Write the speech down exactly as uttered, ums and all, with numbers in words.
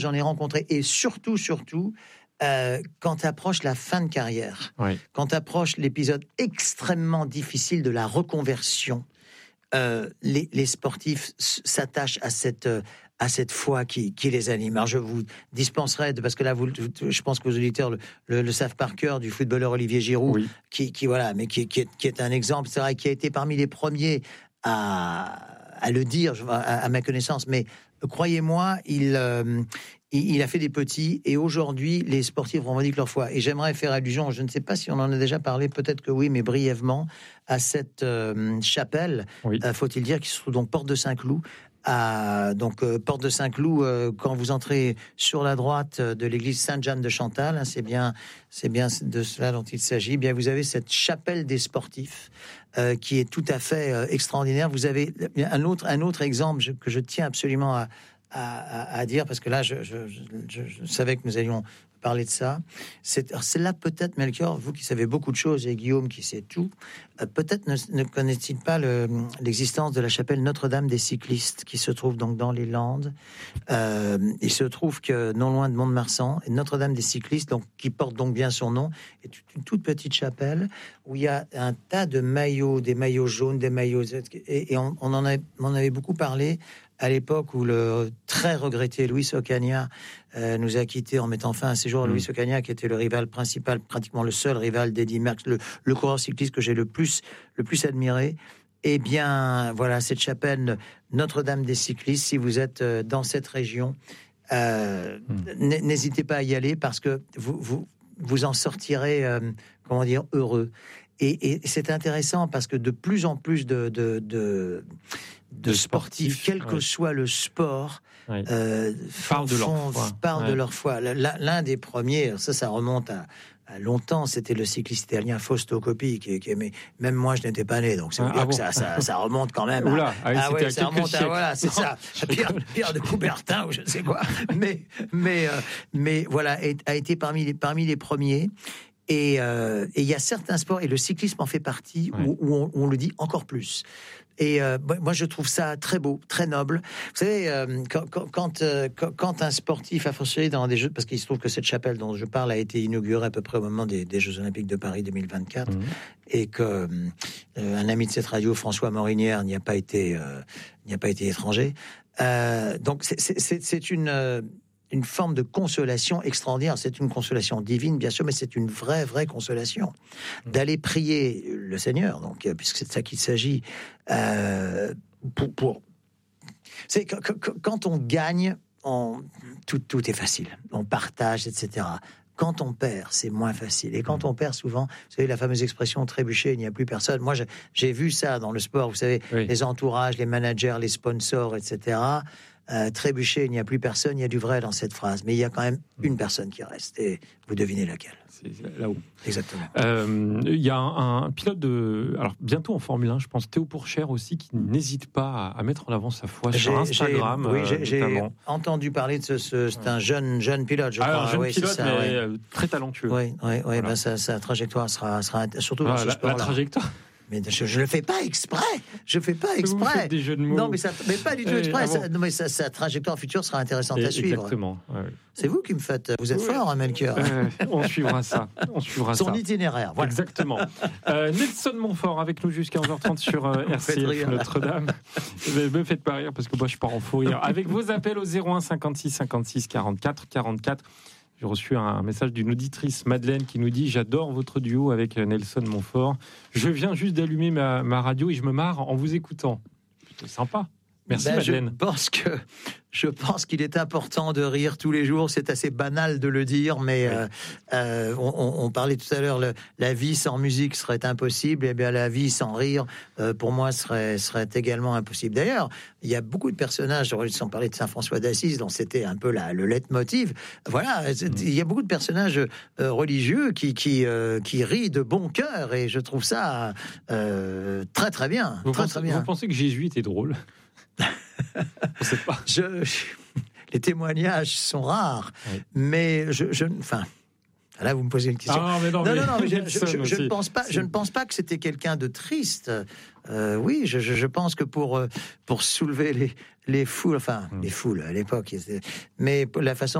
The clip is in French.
j'en ai rencontré, et surtout, surtout, euh, quand approche la fin de carrière, oui. quand approche l'épisode extrêmement difficile de la reconversion, euh, les, les sportifs s'attachent à cette... Euh, à cette foi qui, qui les anime. Alors je vous dispenserai, de, parce que là, vous, je pense que vos auditeurs le, le, le savent par cœur, du footballeur Olivier Giroud, oui. qui, qui, voilà, mais qui, qui, est, qui est un exemple, c'est vrai, qui a été parmi les premiers à, à le dire, à, à ma connaissance, mais croyez-moi, il, euh, il, il a fait des petits, et aujourd'hui, les sportifs revendiquent leur foi. Et j'aimerais faire allusion, je ne sais pas si on en a déjà parlé, peut-être que oui, mais brièvement, à cette euh, chapelle, oui. euh, faut-il dire, qui se trouve donc porte de Saint-Cloud, à donc euh, porte de Saint-Cloud, euh, quand vous entrez sur la droite de l'église Sainte-Jeanne de Chantal, hein, c'est bien, c'est bien de cela dont il s'agit. Bien, vous avez cette chapelle des sportifs euh, qui est tout à fait euh, extraordinaire. Vous avez un autre, un autre exemple je, que je tiens absolument à, à, à dire, parce que là, je, je, je, je savais que nous allions parler de ça. C'est, c'est là peut-être, Melchior, vous qui savez beaucoup de choses, et Guillaume qui sait tout, euh, peut-être ne, ne connaît-il pas le, l'existence de la chapelle Notre-Dame des cyclistes, qui se trouve donc dans les Landes. Euh, il se trouve que non loin de Mont-de-Marsan, Notre-Dame des cyclistes, donc, qui porte donc bien son nom, est une toute petite chapelle où il y a un tas de maillots, des maillots jaunes, des maillots... Et, et on, on, en a, on en avait beaucoup parlé à l'époque où le très regretté Luis Ocaña euh, nous a quittés en mettant fin à ses jours. Mmh. Luis Ocaña, qui était le rival principal, pratiquement le seul rival d'Eddy Merckx, le, le coureur cycliste que j'ai le plus, le plus admiré. Eh bien, voilà, cette chapelle Notre-Dame des cyclistes, si vous êtes dans cette région, euh, mmh. n'hésitez pas à y aller, parce que vous, vous, vous en sortirez, euh, comment dire, heureux. Et, et c'est intéressant parce que de plus en plus de... de, de de sportifs, sportifs, quel que ouais. soit le sport, ouais. euh, parlent de leur foi. Parlent ouais. de leur foi. L'un des premiers, ça, ça remonte à, à longtemps, c'était le cycliste italien Fausto Coppi, qui, qui aimait. Même moi, je n'étais pas né, donc c'est ah, ah bon. que ça, ça, ça remonte quand même. Oula, à, ah ouais, ça remonte siècles. à voilà, c'est ça, Pierre, Pierre de Coubertin ou je ne sais quoi. Mais, mais, euh, mais voilà, a été parmi les parmi les premiers. Et il euh, y a certains sports, et le cyclisme en fait partie, ouais. où, où, on, où on le dit encore plus. Et euh, moi, je trouve ça très beau, très noble. Vous savez, euh, quand, quand, euh, quand un sportif a fonctionné dans des Jeux, parce qu'il se trouve que cette chapelle dont je parle a été inaugurée à peu près au moment des, des Jeux Olympiques de Paris deux mille vingt-quatre, mmh. et que euh, un ami de cette radio, François Morinière, n'y a pas été, euh, n'y a pas été étranger. Euh, donc, c'est, c'est, c'est une... Euh, une forme de consolation extraordinaire. C'est une consolation divine, bien sûr, mais c'est une vraie, vraie consolation. D'aller prier le Seigneur, donc, puisque c'est de ça qu'il s'agit, euh, pour... pour... C'est, quand on gagne, on... Tout, tout est facile. On partage, et cetera. Quand on perd, c'est moins facile. Et quand on perd, souvent, vous savez, la fameuse expression « trébucher, il n'y a plus personne ». Moi, j'ai vu ça dans le sport, vous savez, oui. les entourages, les managers, les sponsors, et cetera. Euh, trébucher, il n'y a plus personne, il y a du vrai dans cette phrase. Mais il y a quand même une personne qui reste. Et vous devinez laquelle. C'est là-haut. Exactement. Euh, il y a un, un pilote de... Alors, bientôt en Formule un, je pense, Théo Pourchaire aussi, qui n'hésite pas à, à mettre en avant sa foi sur Instagram. J'ai, oui, j'ai, euh, j'ai entendu parler de ce... ce c'est un jeune, jeune pilote, je Alors, crois. jeune oui, pilote, ça, mais oui. très talentueux. Oui, oui, oui. Voilà. Ben, sa, sa trajectoire sera... sera surtout ah, dans ce la, sport-là. La trajectoire Mais je ne le fais pas exprès. Je ne fais pas exprès. Vous faites des jeux de mots. Non, mais, ça, mais pas du tout exprès. Ah bon. ça, non, mais sa, sa trajectoire future sera intéressante Et, à suivre. Exactement. Ouais. C'est vous qui me faites. Vous êtes oui. fort, hein, Melchior. Euh, on suivra ça. On suivra Son ça. itinéraire. Voilà. Exactement. Euh, Nelson Montfort avec nous jusqu'à onze heures trente sur euh, R C F Notre-Dame. Ne me faites pas rire parce que moi je pars en fou rire. Avec vos appels au zéro un cinquante-six cinquante-six quarante-quatre quarante-quatre. J'ai reçu un message d'une auditrice, Madeleine, qui nous dit « J'adore votre duo avec Nelson Montfort. Je viens juste d'allumer ma, ma radio et je me marre en vous écoutant. » C'est sympa. Merci, ben, Madeleine. Je pense que je pense qu'il est important de rire tous les jours. C'est assez banal de le dire, mais oui. euh, euh, on, on parlait tout à l'heure, le, la vie sans musique serait impossible. Et bien la vie sans rire, euh, pour moi, serait serait également impossible. D'ailleurs, il y a beaucoup de personnages. Sans parler de Saint François d'Assise, dont c'était un peu la, le leitmotiv. Voilà, mmh. il y a beaucoup de personnages euh, religieux qui qui euh, qui rient de bon cœur, et je trouve ça euh, très très bien. Vous, très, pensez, très bien. vous pensez que Jésus était drôle? On sait pas. Je, je, les témoignages sont rares, oui. mais je, je, enfin, Là, vous me posez une question. Ah, mais non, non, mais non, non, mais je, je, je, je ne pense pas. C'est... Je ne pense pas que c'était quelqu'un de triste. Euh, oui, je, je, je pense que pour pour soulever les les foules, enfin hum. les foules à l'époque, mais la façon